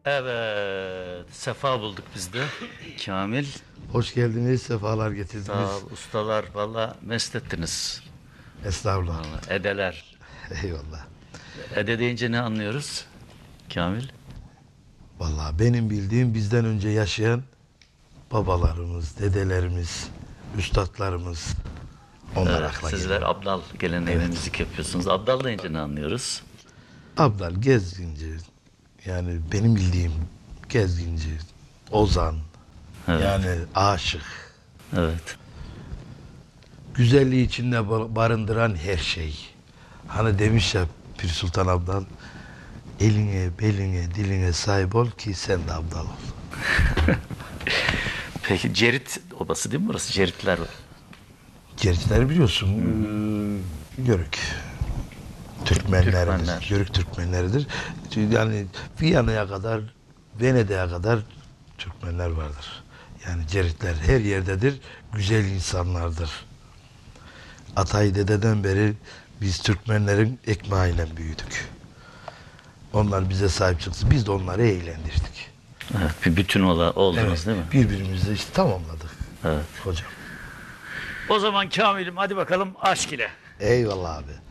Evet, sefa bulduk biz de. Kamil, Hoş geldiniz, sefalar getirdiniz. sağ ol, ustalar, valla mest ettiniz. Estağfurullah. Vallahi edeler. Eyvallah. Ede deyince ne anlıyoruz? Kamil? Vallahi benim bildiğim bizden önce yaşayan babalarımız, dedelerimiz, üstadlarımız onlar Evet, akla sizler geliyor. abdal geleneğine müzik yapıyorsunuz. Abdal deyince ne anlıyoruz? Abdal, gezginci, yani benim bildiğim gezginci, ozan, Evet, yani aşık, evet, güzelliği içinde barındıran her şey. Hani demiş ya Pir Sultan Abdal, eline, beline, diline sahip ol ki sen de abdal ol. Peki Cerit obası değil mi burası? Ceritler var. Gerçekleri biliyorsun. Yörük. Türkmenleridir. Türkmenler. Yörük Türkmenleridir. Yani Viyana'ya kadar, Venedik'e kadar Türkmenler vardır. Yani Ceritler her yerdedir. Güzel insanlardır. Atay dededen beri biz Türkmenlerin ekmeğiyle büyüdük. Onlar bize sahip çıktı. Biz de onları eğlendirdik. Evet, bir bütün oldunuz Evet. değil mi? Birbirimizi işte tamamladık. Evet. Hocam. O zaman Kamil'im hadi bakalım aşk ile. Eyvallah abi.